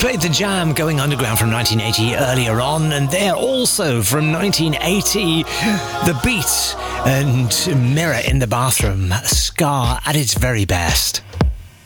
played The Jam, Going Underground from 1980 earlier on, and they're also from 1980, The Beat and Mirror in the Bathroom, ska at its very best.